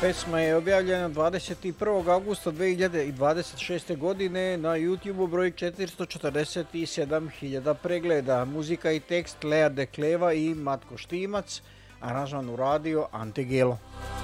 Pesma je objavljena 21. augusta 2026. godine na YouTube broj 447.000 pregleda. Muzika i tekst Lea Dekleva i Matko Štimac, aranžman uradio Ante Gelo.